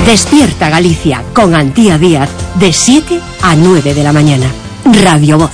Despierta Galicia con Antía Díaz de 7 a 9 de la mañana. Radio Voz.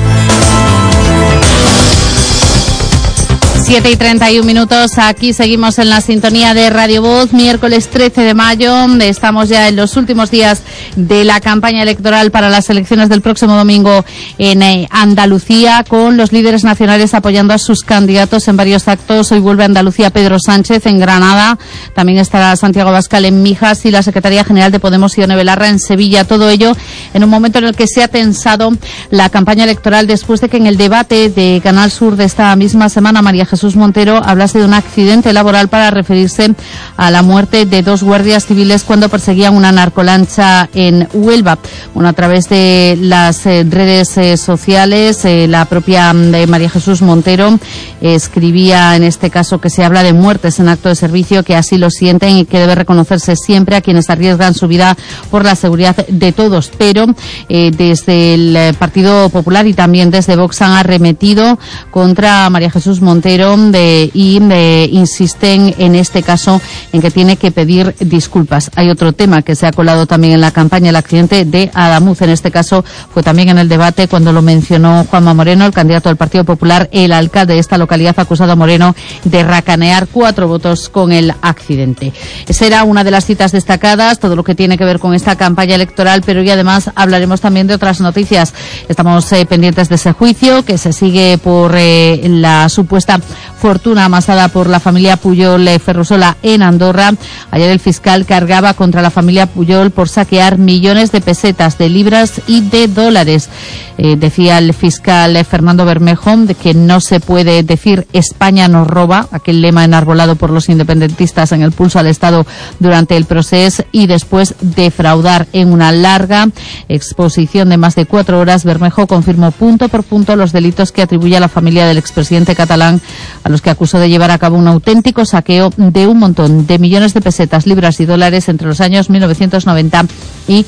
7:31, aquí seguimos en la sintonía de Radio Voz, miércoles 13 de mayo, estamos ya en los últimos días de la campaña electoral para las elecciones del próximo domingo en Andalucía, con los líderes nacionales apoyando a sus candidatos en varios actos. Hoy vuelve a Andalucía Pedro Sánchez en Granada, también estará Santiago Abascal en Mijas y la Secretaría General de Podemos, Ione Belarra, en Sevilla. Todo ello en un momento en el que se ha tensado la campaña electoral después de que en el debate de Canal Sur de esta misma semana María Jesús Montero hablase de un accidente laboral para referirse a la muerte de 2 guardias civiles cuando perseguían una narcolancha en Huelva. Bueno, a través de las redes sociales, la propia María Jesús Montero escribía en este caso que se habla de muertes en acto de servicio, que así lo sienten y que debe reconocerse siempre a quienes arriesgan su vida por la seguridad de todos. Pero desde el Partido Popular y también desde Vox han arremetido contra María Jesús Montero y insisten en este caso en que tiene que pedir disculpas. Hay otro tema que se ha colado también en la campaña, el accidente de Adamuz. En este caso fue también en el debate cuando lo mencionó Juanma Moreno, el candidato del Partido Popular. El alcalde de esta localidad ha acusado a Moreno de racanear 4 votos con el accidente. Será una de las citas destacadas, todo lo que tiene que ver con esta campaña electoral, pero y además hablaremos también de otras noticias. Estamos pendientes de ese juicio que se sigue por la supuesta fortuna amasada por la familia Pujol Ferrusola en Andorra. Ayer el fiscal cargaba contra la familia Pujol por saquear millones de pesetas, de libras y de dólares. Decía el fiscal Fernando Bermejo de que no se puede decir España nos roba, aquel lema enarbolado por los independentistas en el pulso al Estado durante el proceso, y después defraudar. En una larga exposición de más de 4 horas, Bermejo confirmó punto por punto los delitos que atribuye a la familia del expresidente catalán, a los que acusó de llevar a cabo un auténtico saqueo de un montón de millones de pesetas, libras y dólares entre los años 1990 y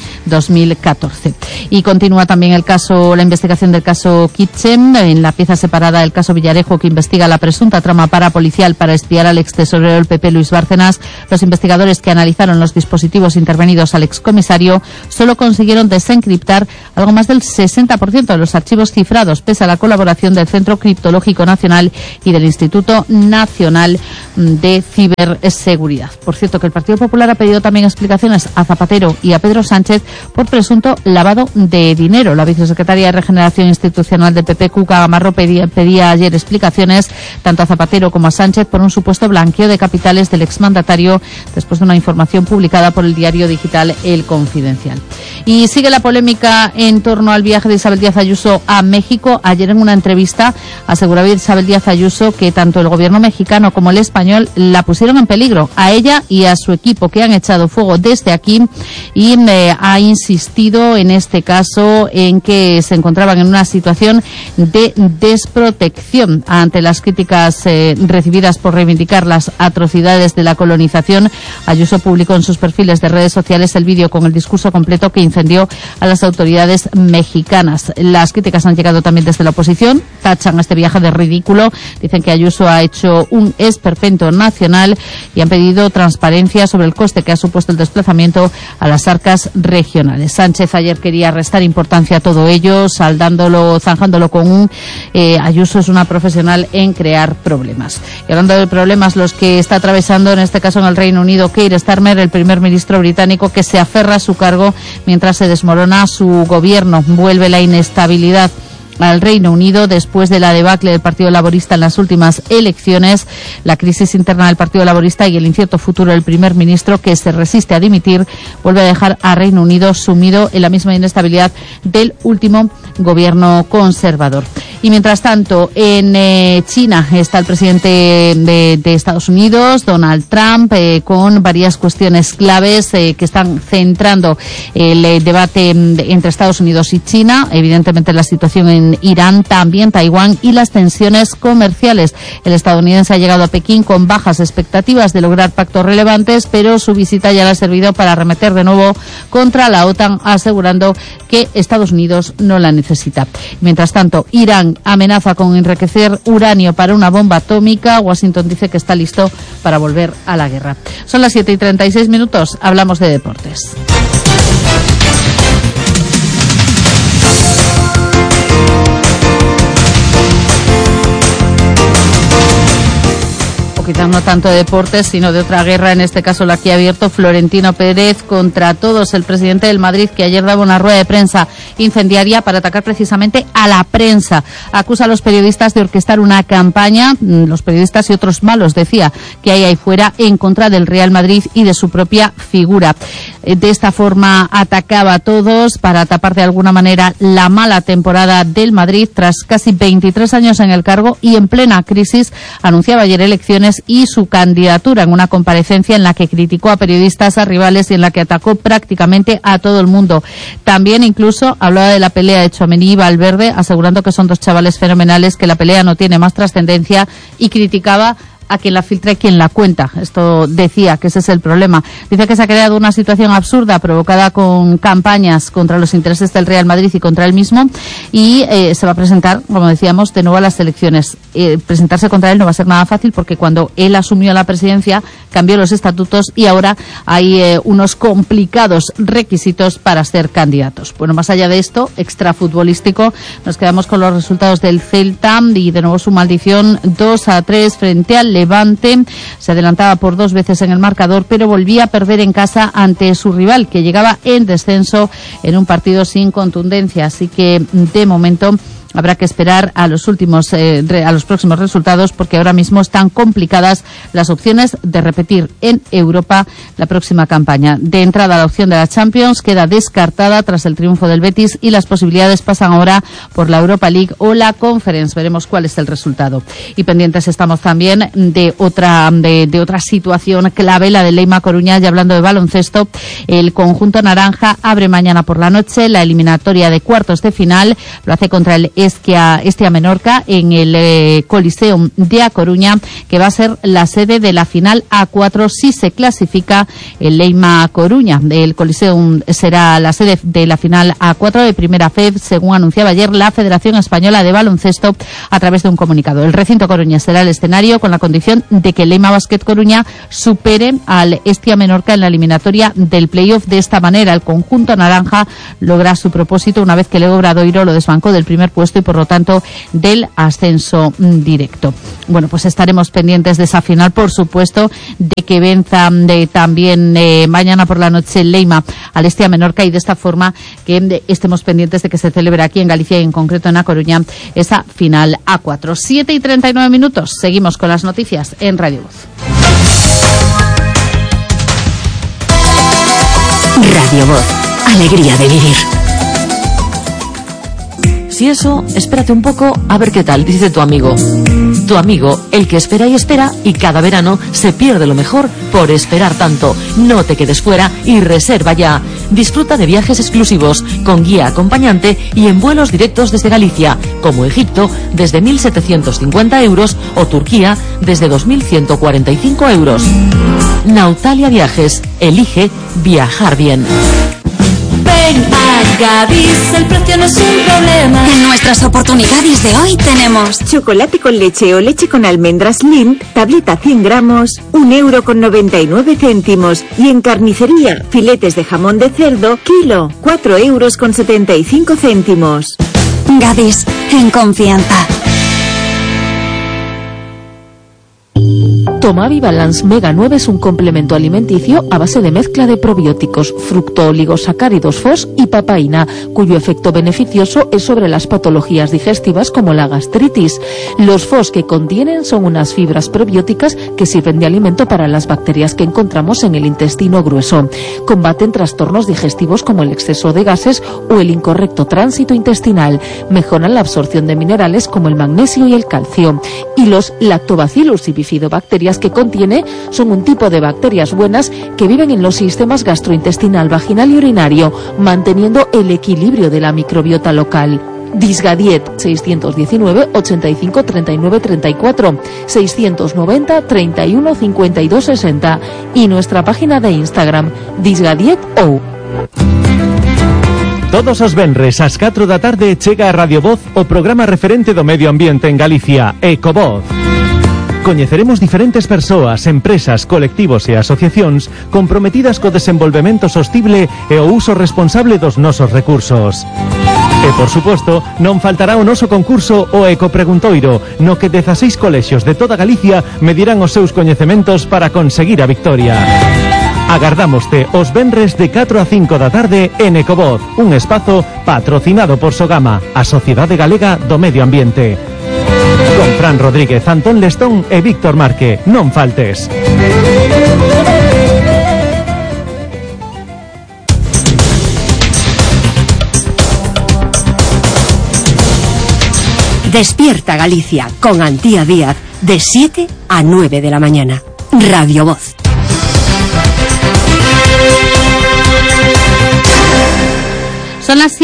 2014. Y continúa también la investigación del caso Kitchen, en la pieza separada del caso Villarejo, que investiga la presunta trama parapolicial para espiar al extesorero del PP Luis Bárcenas. Los investigadores que analizaron los dispositivos intervenidos al excomisario solo consiguieron desencriptar algo más del 60% de los archivos cifrados, pese a la colaboración del Centro Criptológico Nacional y del Instituto Nacional de Ciberseguridad. Por cierto, que el Partido Popular ha pedido también explicaciones a Zapatero y a Pedro Sánchez por presunto lavado de dinero. La vicesecretaria de Regeneración Institucional del PP, Cuca Gamarro, pedía ayer explicaciones tanto a Zapatero como a Sánchez por un supuesto blanqueo de capitales del exmandatario después de una información publicada por el diario digital El Confidencial. Y sigue la polémica en torno al viaje de Isabel Díaz Ayuso a México. Ayer en una entrevista aseguraba Isabel Díaz Ayuso que tanto el gobierno mexicano como el español la pusieron en peligro, a ella y a su equipo, que han echado fuego desde aquí, y ha insistido en este caso en que se encontraban en una situación de desprotección ante las críticas recibidas por reivindicar las atrocidades de la colonización. Ayuso publicó en sus perfiles de redes sociales el vídeo con el discurso completo que incendió a las autoridades mexicanas. Las críticas han llegado también desde la oposición, tachan este viaje de ridículo, dicen que Ayuso ha hecho un esperpento nacional y han pedido transparencia sobre el coste que ha supuesto el desplazamiento a las arcas regionales. Sánchez ayer quería restar importancia a todo ello, zanjándolo con un Ayuso es una profesional en crear problemas. Y hablando de problemas, los que está atravesando en este caso en el Reino Unido Keir Starmer, el primer ministro británico, que se aferra a su cargo mientras se desmorona su gobierno. Vuelve la inestabilidad al Reino Unido después de la debacle del Partido Laborista en las últimas elecciones, la crisis interna del Partido Laborista y el incierto futuro del primer ministro, que se resiste a dimitir, vuelve a dejar a Reino Unido sumido en la misma inestabilidad del último gobierno conservador. Y mientras tanto, en China está el presidente de Estados Unidos, Donald Trump, con varias cuestiones claves que están centrando el debate entre Estados Unidos y China. Evidentemente la situación en en Irán, también Taiwán y las tensiones comerciales. El estadounidense ha llegado a Pekín con bajas expectativas de lograr pactos relevantes, pero su visita ya le ha servido para arremeter de nuevo contra la OTAN, asegurando que Estados Unidos no la necesita. Mientras tanto, Irán amenaza con enriquecer uranio para una bomba atómica. Washington dice que está listo para volver a la guerra. Son las 7:36, hablamos de deportes. Quizás no tanto de deportes, sino de otra guerra, en este caso la que ha abierto Florentino Pérez contra todos, el presidente del Madrid, que ayer daba una rueda de prensa incendiaria para atacar precisamente a la prensa. Acusa a los periodistas de orquestar una campaña, los periodistas y otros malos, decía, que hay ahí fuera, en contra del Real Madrid y de su propia figura. De esta forma atacaba a todos para tapar de alguna manera la mala temporada del Madrid tras casi 23 años en el cargo y en plena crisis. Anunciaba ayer elecciones y su candidatura en una comparecencia en la que criticó a periodistas, a rivales y en la que atacó prácticamente a todo el mundo. También incluso hablaba de la pelea de Tchouaméni y Valverde, asegurando que son dos chavales fenomenales, que la pelea no tiene más trascendencia, y criticaba a quien la filtra y quien la cuenta. Esto decía que ese es el problema. Dice que se ha creado una situación absurda provocada con campañas contra los intereses del Real Madrid y contra él mismo, y se va a presentar, como decíamos, de nuevo a las elecciones. Presentarse contra él no va a ser nada fácil, porque cuando él asumió la presidencia cambió los estatutos y ahora hay unos complicados requisitos para ser candidatos. Bueno, más allá de esto, extrafutbolístico, nos quedamos con los resultados del Celta y de nuevo su maldición, 2-3 frente al Levante. Se adelantaba por 2 veces en el marcador, pero volvía a perder en casa ante su rival, que llegaba en descenso en un partido sin contundencia. Así que, de momento, habrá que esperar a los próximos resultados, porque ahora mismo están complicadas las opciones de repetir en Europa la próxima campaña. De entrada, la opción de la Champions queda descartada tras el triunfo del Betis y las posibilidades pasan ahora por la Europa League o la Conference. Veremos cuál es el resultado. Y pendientes estamos también de otra situación clave, la del Leima Coruña. Y hablando de baloncesto, el conjunto naranja abre mañana por la noche la eliminatoria de cuartos de final. Lo hace contra el Estia Menorca en el Coliseum de A Coruña, que va a ser la sede de la final A4 si se clasifica el Leima Coruña. El Coliseum será la sede de la final A4 de Primera FEB, según anunciaba ayer la Federación Española de Baloncesto a través de un comunicado. El recinto Coruña será el escenario, con la condición de que el Leima Basket Coruña supere al Estia Menorca en la eliminatoria del playoff. De esta manera, el conjunto naranja logra su propósito una vez que Leo Obradoiro lo desbancó del primer puesto y, por lo tanto, del ascenso directo. Bueno, pues estaremos pendientes de esa final, por supuesto, de que venza también mañana por la noche el Leima al Estia Menorca, y de esta forma que estemos pendientes de que se celebre aquí en Galicia y en concreto en A Coruña esa final A4. 7:39, seguimos con las noticias en Radio Voz. Radio Voz, alegría de vivir. Si eso, espérate un poco a ver qué tal, dice tu amigo. Tu amigo, el que espera y cada verano se pierde lo mejor por esperar tanto. No te quedes fuera y reserva ya. Disfruta de viajes exclusivos, con guía acompañante y en vuelos directos desde Galicia, como Egipto desde 1.750 euros o Turquía desde 2.145 euros. Nautalia Viajes, elige viajar bien. Ven a Gadis, el precio no es un problema. En nuestras oportunidades de hoy tenemos chocolate con leche o leche con almendras Lindt, tableta 100 gramos, 1,99 €. Y en carnicería, filetes de jamón de cerdo, kilo, 4,75 €. Gadis, en confianza. Tomavi Balance Mega 9 es un complemento alimenticio a base de mezcla de probióticos, fructooligosacáridos FOS y papaína, cuyo efecto beneficioso es sobre las patologías digestivas como la gastritis. Los FOS que contienen son unas fibras probióticas que sirven de alimento para las bacterias que encontramos en el intestino grueso. Combaten trastornos digestivos como el exceso de gases o el incorrecto tránsito intestinal. Mejoran la absorción de minerales como el magnesio y el calcio. Y los lactobacillus y bifidobacterias que contiene son un tipo de bacterias buenas que viven en los sistemas gastrointestinal, vaginal y urinario, manteniendo el equilibrio de la microbiota local. Disgadiet 619 85 39 34, 690 31 52 60 y nuestra página de Instagram disgadiet.ou. Todos os venres ás 4 da tarde chega a Radio Voz o programa referente do medio ambiente en Galicia, Ecovoz. Coñeceremos diferentes persoas, empresas, colectivos e asociacións comprometidas co desenvolvemento sostible e o uso responsable dos nosos recursos. E, por suposto, non faltará o noso concurso o Ecopreguntoiro, no que 16 colexios de toda Galicia medirán os seus coñecementos para conseguir a victoria. Agardámoste os venres de 4 a 5 da tarde en Ecovoz, un espazo patrocinado por Sogama, a Sociedade Galega do Medio Ambiente. Con Fran Rodríguez, Antón Lestón e Víctor Marque. Non faltes. Despierta Galicia con Antía Díaz de 7 a 9 de la mañana. Radio Voz. Son las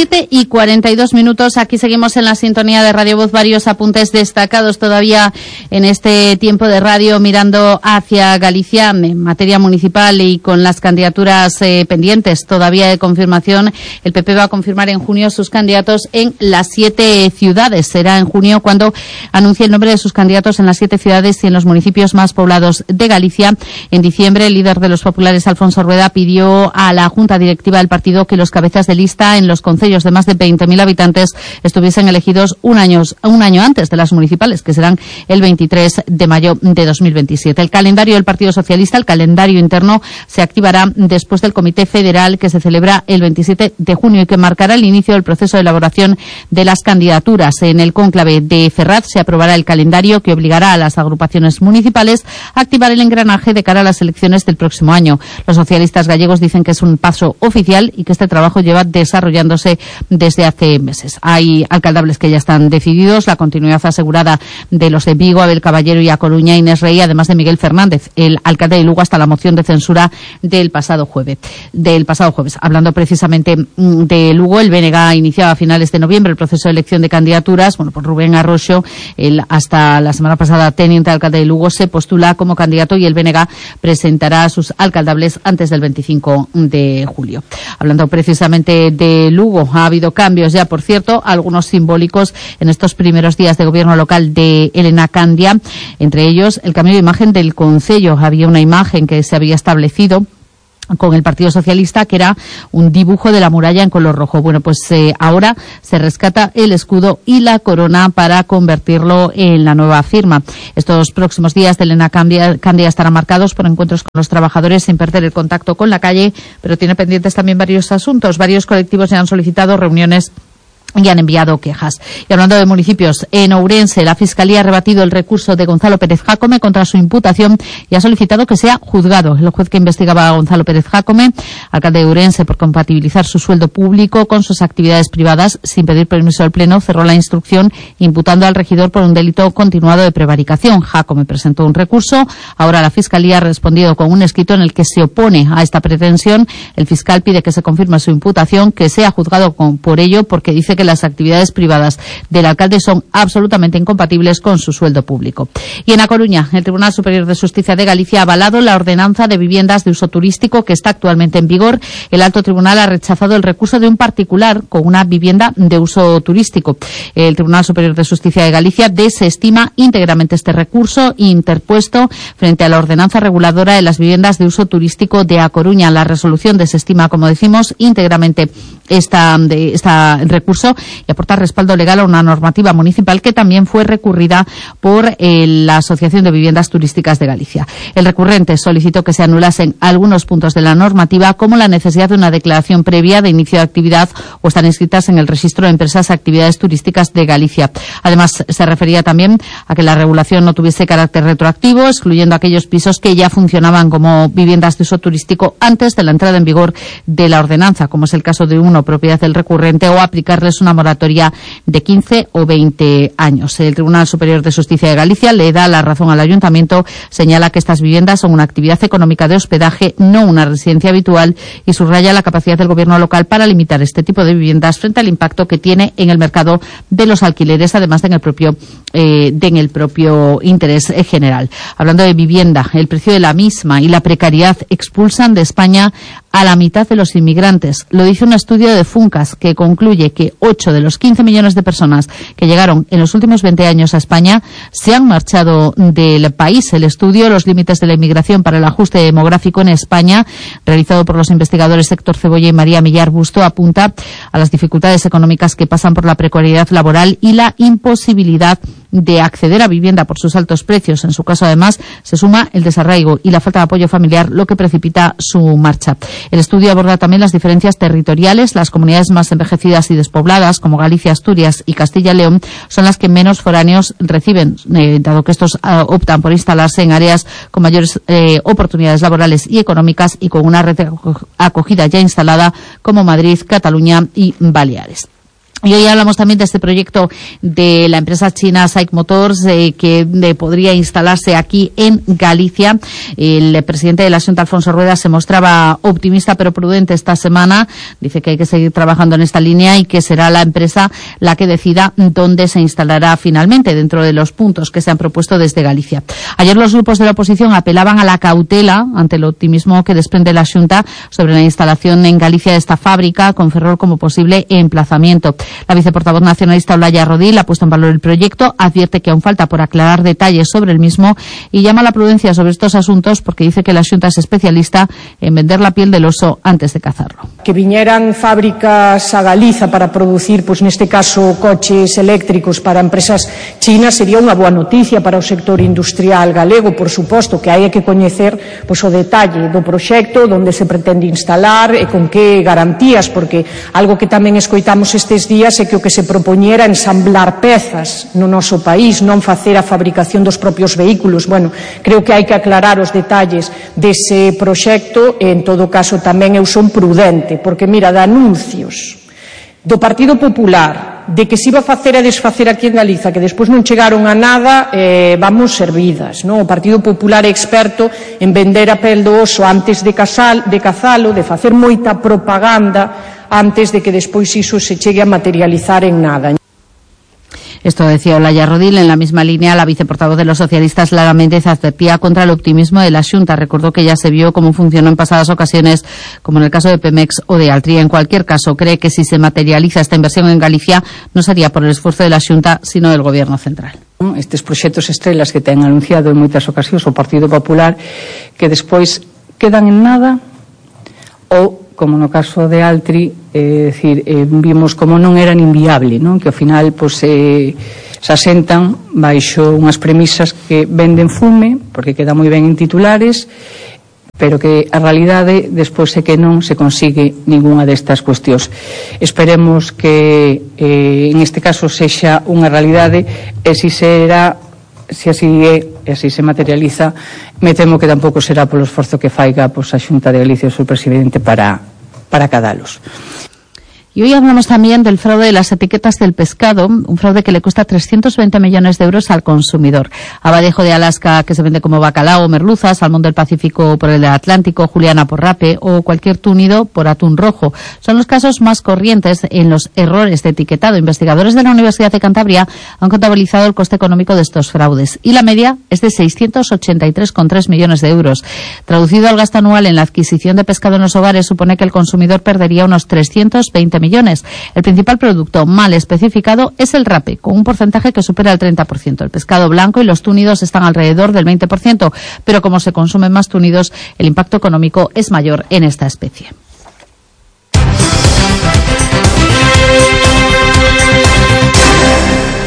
7:42. Aquí seguimos en la sintonía de Radio Voz. Varios apuntes destacados todavía en este tiempo de radio, mirando hacia Galicia en materia municipal y con las candidaturas pendientes todavía de confirmación. El PP va a confirmar en junio sus candidatos en las 7 ciudades. Será en junio cuando anuncie el nombre de sus candidatos en las 7 ciudades y en los municipios más poblados de Galicia. En diciembre, el líder de los populares, Alfonso Rueda, pidió a la Junta Directiva del partido que los cabezas de lista en los concellos de más de 20.000 habitantes estuviesen elegidos un año antes de las municipales, que serán el 23 de mayo de 2027. El calendario del Partido Socialista, el calendario interno, se activará después del Comité Federal, que se celebra el 27 de junio y que marcará el inicio del proceso de elaboración de las candidaturas. En el cónclave de Ferraz se aprobará el calendario que obligará a las agrupaciones municipales a activar el engranaje de cara a las elecciones del próximo año. Los socialistas gallegos dicen que es un paso oficial y que este trabajo lleva desarrollándose desde hace meses. Hay alcaldables que ya están decididos, la continuidad asegurada de los de Vigo, Abel Caballero y A Coruña, Inés Rey, además de Miguel Fernández, el alcalde de Lugo, hasta la moción de censura del pasado jueves. Hablando precisamente de Lugo, el BNG iniciaba a finales de noviembre el proceso de elección de candidaturas. Por Rubén Arroxo, el hasta la semana pasada teniente alcalde de Lugo, se postula como candidato y el BNG presentará a sus alcaldables antes del 25 de julio. Hablando precisamente de Lugo, ha habido cambios ya, por cierto, algunos simbólicos en estos primeros días de gobierno local de Elena Candia, entre ellos el cambio de imagen del concello. Había una imagen que se había establecido con el Partido Socialista, que era un dibujo de la muralla en color rojo. Bueno, pues ahora se rescata el escudo y la corona para convertirlo en la nueva firma. Estos próximos días de Elena Candia estarán marcados por encuentros con los trabajadores sin perder el contacto con la calle, pero tiene pendientes también varios asuntos. Varios colectivos ya han solicitado reuniones y han enviado quejas. Y hablando de municipios, en Ourense la Fiscalía ha rebatido el recurso de Gonzalo Pérez Jácome contra su imputación y ha solicitado que sea juzgado. El juez que investigaba a Gonzalo Pérez Jácome, alcalde de Ourense, por compatibilizar su sueldo público con sus actividades privadas sin pedir permiso del Pleno, cerró la instrucción imputando al regidor por un delito continuado de prevaricación. Jácome presentó un recurso. Ahora la Fiscalía ha respondido con un escrito en el que se opone a esta pretensión. El fiscal pide que se confirme su imputación, que sea juzgado por ello, porque dice que las actividades privadas del alcalde son absolutamente incompatibles con su sueldo público. Y en A Coruña, el Tribunal Superior de Justicia de Galicia ha avalado la ordenanza de viviendas de uso turístico que está actualmente en vigor. El Alto Tribunal ha rechazado el recurso de un particular con una vivienda de uso turístico. El Tribunal Superior de Justicia de Galicia desestima íntegramente este recurso interpuesto frente a la ordenanza reguladora de las viviendas de uso turístico de A Coruña. La resolución desestima, como decimos, íntegramente este recurso y aporta respaldo legal a una normativa municipal que también fue recurrida por la Asociación de Viviendas Turísticas de Galicia. El recurrente solicitó que se anulasen algunos puntos de la normativa, como la necesidad de una declaración previa de inicio de actividad o estar inscritas en el registro de empresas y actividades turísticas de Galicia. Además, se refería también a que la regulación no tuviese carácter retroactivo, excluyendo aquellos pisos que ya funcionaban como viviendas de uso turístico antes de la entrada en vigor de la ordenanza, como es el caso de uno propiedad del recurrente, o aplicarles es una moratoria de 15 o 20 años. El Tribunal Superior de Justicia de Galicia le da la razón al Ayuntamiento, señala que estas viviendas son una actividad económica de hospedaje, no una residencia habitual, y subraya la capacidad del Gobierno local para limitar este tipo de viviendas frente al impacto que tiene en el mercado de los alquileres, además de en el propio interés general. Hablando de vivienda, el precio de la misma y la precariedad expulsan de España a la mitad de los inmigrantes. Lo dice un estudio de Funcas que concluye que 8 de los 15 millones de personas que llegaron en los últimos 20 años a España se han marchado del país. El estudio Los límites de la inmigración para el ajuste demográfico en España, realizado por los investigadores Héctor Cebolla y María Millar Busto, apunta a las dificultades económicas que pasan por la precariedad laboral y la imposibilidad de acceder a vivienda por sus altos precios. En su caso, además, se suma el desarraigo y la falta de apoyo familiar, lo que precipita su marcha. El estudio aborda también las diferencias territoriales. Las comunidades más envejecidas y despobladas, como Galicia, Asturias y Castilla y León, son las que menos foráneos reciben, dado que estos optan por instalarse en áreas con mayores oportunidades laborales y económicas y con una red de acogida ya instalada, como Madrid, Cataluña y Baleares. Y hoy hablamos también de este proyecto de la empresa china SAIC Motors, que podría instalarse aquí en Galicia. El presidente de la Xunta, Alfonso Rueda, se mostraba optimista pero prudente esta semana. Dice que hay que seguir trabajando en esta línea y que será la empresa la que decida dónde se instalará finalmente, dentro de los puntos que se han propuesto desde Galicia. Ayer los grupos de la oposición apelaban a la cautela ante el optimismo que desprende la Xunta sobre la instalación en Galicia de esta fábrica, con Ferrol como posible emplazamiento. La viceportavoz nacionalista Olaya Rodil ha puesto en valor el proyecto, advierte que aún falta por aclarar detalles sobre el mismo y llama a la prudencia sobre estos asuntos porque dice que la Xunta es especialista en vender la piel del oso antes de cazarlo. Que viñeran fábricas a Galiza para producir, pois neste caso, coches eléctricos para empresas chinas sería unha boa noticia para o sector industrial galego, por suposto, que hai que coñecer pois o detalle do proxecto, onde se pretende instalar e con que garantías, porque algo que tamén escoitamos estes días é que o que se propoñera ensamblar pezas no noso país, non facer a fabricación dos propios vehículos. Bueno, creo que hai que aclarar os detalles dese proxecto e, en todo caso, tamén eu son prudente, porque, mira, de anuncios do Partido Popular de que se iba a facer e desfacer aquí en Galiza, que despois non chegaron a nada, vamos servidas, non? O Partido Popular é experto en vender a pel do oso antes de cazalo, de facer moita propaganda antes de que despois iso se chegue a materializar en nada. Esto decía Olaya Rodil. En la misma línea, la viceportavoz de los socialistas, Lara Méndez, advertía contra el optimismo de la Xunta. Recordó que ya se vio cómo funcionó en pasadas ocasiones, como en el caso de Pemex o de Altri. En cualquier caso, cree que si se materializa esta inversión en Galicia, no sería por el esfuerzo de la Xunta, sino del Gobierno central. Estes proxectos estrelas que ten anunciado en moitas ocasións o Partido Popular, que despois quedan en nada, ou, como no caso de Altri, vimos como non eran inviable, non? Que ao final se asentan baixo unhas premisas que venden fume, porque queda moi ben en titulares, pero que a realidade despois é que non se consigue ningunha destas cuestións. Esperemos que en este caso sexa unha realidade e se así é e así se materializa, me temo que tampouco será polo esforzo que faiga a Xunta de Galicia e o seu presidente para cadalos. Y hoy hablamos también del fraude de las etiquetas del pescado, un fraude que le cuesta 320 millones de euros al consumidor. Abadejo de Alaska, que se vende como bacalao o merluza, salmón del Pacífico por el Atlántico, juliana por rape o cualquier túnido por atún rojo. Son los casos más corrientes en los errores de etiquetado. Investigadores de la Universidad de Cantabria han contabilizado el coste económico de estos fraudes y la media es de 683,3 millones de euros. Traducido al gasto anual en la adquisición de pescado en los hogares, supone que el consumidor perdería unos 320 millones. El principal producto mal especificado es el rape, con un porcentaje que supera el 30%. El pescado blanco y los túnidos están alrededor del 20%, pero como se consumen más túnidos, el impacto económico es mayor en esta especie.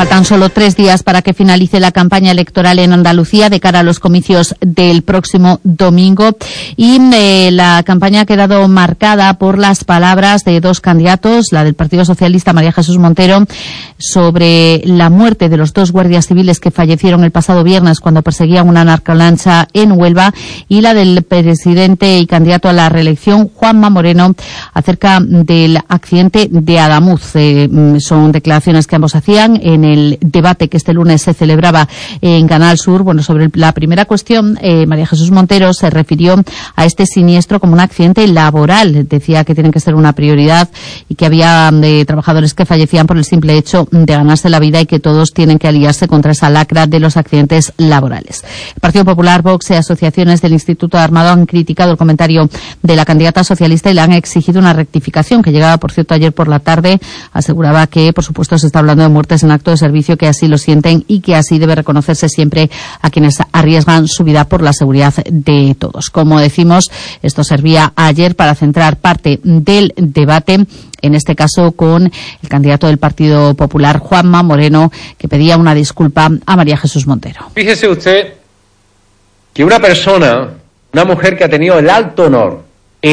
Faltan solo 3 días para que finalice la campaña electoral en Andalucía de cara a los comicios del próximo domingo, y la campaña ha quedado marcada por las palabras de 2 candidatos, la del Partido Socialista, María Jesús Montero, sobre la muerte de los 2 guardias civiles que fallecieron el pasado viernes cuando perseguían una narcolancha en Huelva, y la del presidente y candidato a la reelección, Juanma Moreno, acerca del accidente de Adamuz. Son declaraciones que ambos hacían en el debate que este lunes se celebraba en Canal Sur. Bueno, sobre la primera cuestión, María Jesús Montero se refirió a este siniestro como un accidente laboral. Decía que tienen que ser una prioridad y que había trabajadores que fallecían por el simple hecho de ganarse la vida y que todos tienen que aliarse contra esa lacra de los accidentes laborales. El Partido Popular, Vox y asociaciones del Instituto Armado han criticado el comentario de la candidata socialista y le han exigido una rectificación que llegaba, por cierto, ayer por la tarde. Aseguraba que, por supuesto, se está hablando de muertes en acto de servicio, que así lo sienten y que así debe reconocerse siempre a quienes arriesgan su vida por la seguridad de todos. Como decimos, esto servía ayer para centrar parte del debate, en este caso con el candidato del Partido Popular, Juanma Moreno, que pedía una disculpa a María Jesús Montero. Fíjese usted que una persona, una mujer que ha tenido el alto honor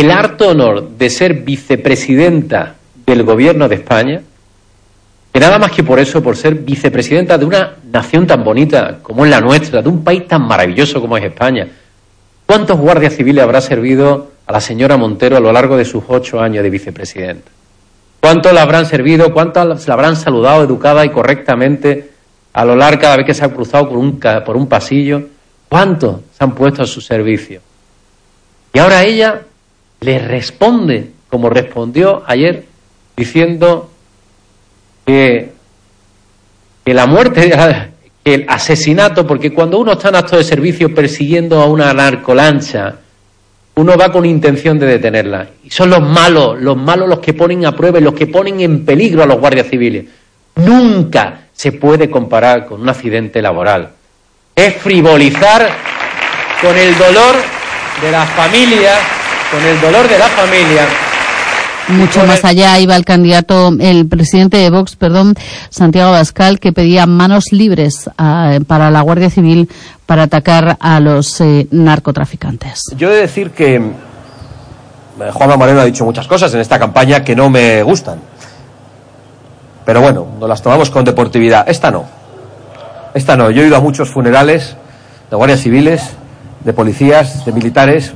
de ser vicepresidenta del Gobierno de España, que nada más que por eso, por ser vicepresidenta de una nación tan bonita como es la nuestra, de un país tan maravilloso como es España, ¿cuántos guardias civiles habrá servido a la señora Montero a lo largo de sus 8 años de vicepresidenta? ¿Cuántos la habrán servido? ¿Cuántos la habrán saludado educada y correctamente a lo largo cada vez que se ha cruzado por un pasillo? ¿Cuántos se han puesto a su servicio? Y ahora ella le responde, como respondió ayer, diciendo que la muerte, el asesinato, porque cuando uno está en acto de servicio persiguiendo a una narcolancha, uno va con intención de detenerla. Y son los malos los que ponen a prueba y los que ponen en peligro a los guardias civiles. Nunca se puede comparar con un accidente laboral. Es frivolizar con el dolor de la familia, Mucho más allá iba el presidente de Vox, Santiago Abascal, que pedía manos libres para la Guardia Civil para atacar a los narcotraficantes. Yo he de decir que Juanma Moreno ha dicho muchas cosas en esta campaña que no me gustan. Pero bueno, nos las tomamos con deportividad. Esta no. Yo he ido a muchos funerales de guardias civiles, de policías, de militares,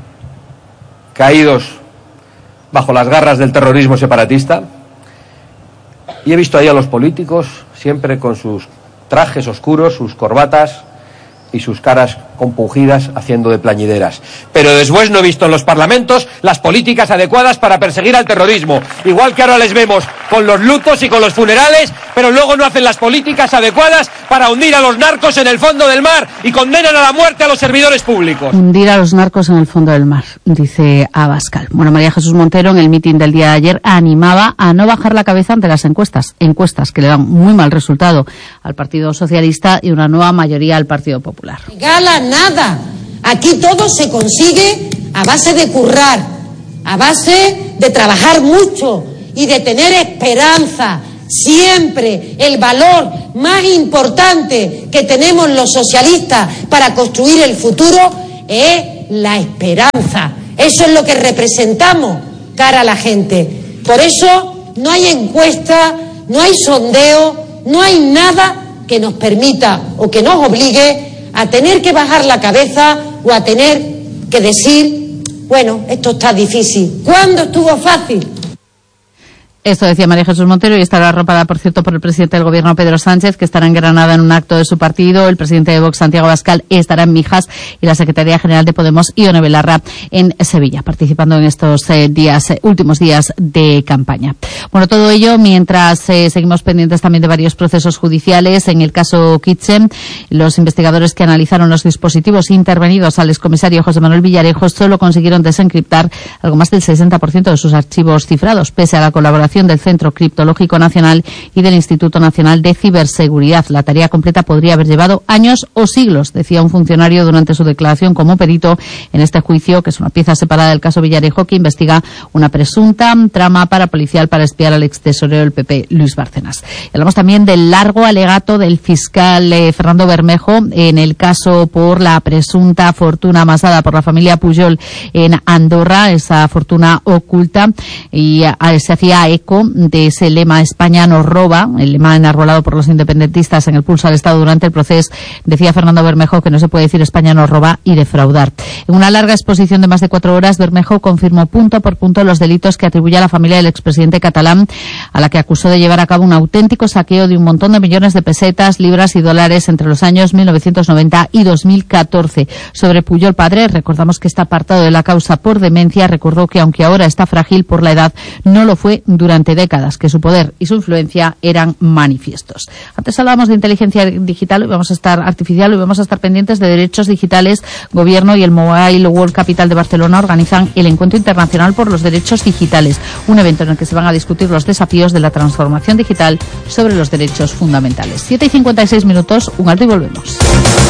caídos bajo las garras del terrorismo separatista, y he visto ahí a los políticos siempre con sus trajes oscuros, sus corbatas y sus caras compungidas haciendo de plañideras. Pero después no he visto en los parlamentos las políticas adecuadas para perseguir al terrorismo. Igual que ahora les vemos con los lutos y con los funerales, pero luego no hacen las políticas adecuadas para hundir a los narcos en el fondo del mar y condenan a la muerte a los servidores públicos. Hundir a los narcos en el fondo del mar, dice Abascal. Bueno, María Jesús Montero en el mitin del día de ayer animaba a no bajar la cabeza ante las encuestas que le dan muy mal resultado al Partido Socialista y una nueva mayoría al Partido Popular. Regala nada. Aquí todo se consigue a base de currar, a base de trabajar mucho y de tener esperanza. Siempre el valor más importante que tenemos los socialistas para construir el futuro es la esperanza. Eso es lo que representamos cara a la gente. Por eso no hay encuesta, no hay sondeo, no hay nada que nos permita o que nos obligue a tener que bajar la cabeza o a tener que decir, bueno, esto está difícil. ¿Cuándo estuvo fácil? Esto decía María Jesús Montero, y estará arropada, por cierto, por el presidente del Gobierno, Pedro Sánchez, que estará en Granada en un acto de su partido. El presidente de Vox, Santiago Abascal, estará en Mijas, y la secretaria general de Podemos, Ione Belarra, en Sevilla, participando en estos últimos días de campaña. Bueno, todo ello mientras seguimos pendientes también de varios procesos judiciales. En el caso Kitchen, los investigadores que analizaron los dispositivos intervenidos al excomisario José Manuel Villarejo solo consiguieron desencriptar algo más del 60% de sus archivos cifrados, pese a la colaboración colaboración del Centro Criptológico Nacional y del Instituto Nacional de Ciberseguridad. La tarea completa podría haber llevado años o siglos, decía un funcionario durante su declaración como perito en este juicio, que es una pieza separada del caso Villarejo, que investiga una presunta trama parapolicial para espiar al extesorero del PP, Luis Bárcenas. Hablamos también del largo alegato del fiscal Fernando Bermejo en el caso por la presunta fortuna amasada por la familia Pujol en Andorra, esa fortuna oculta, y se hacía eco de ese lema España nos roba, el lema enarbolado por los independentistas en el pulso al Estado durante el proceso. Decía Fernando Bermejo que no se puede decir España nos roba y defraudar. En una larga exposición de más de 4 horas, Bermejo confirmó punto por punto los delitos que atribuye a la familia del expresidente catalán, a la que acusó de llevar a cabo un auténtico saqueo de un montón de millones de pesetas, libras y dólares entre los años 1990 y 2014. Sobre Pujol padre, recordamos que está apartado de la causa por demencia. Recordó que aunque ahora está frágil por la edad, no lo fue durante décadas, que su poder y su influencia eran manifiestos. Antes hablábamos de inteligencia digital, artificial, y vamos a estar pendientes de derechos digitales. Gobierno y el Mobile World Capital de Barcelona organizan el Encuentro Internacional por los Derechos Digitales, un evento en el que se van a discutir los desafíos de la transformación digital sobre los derechos fundamentales. 7:56, un alto y volvemos.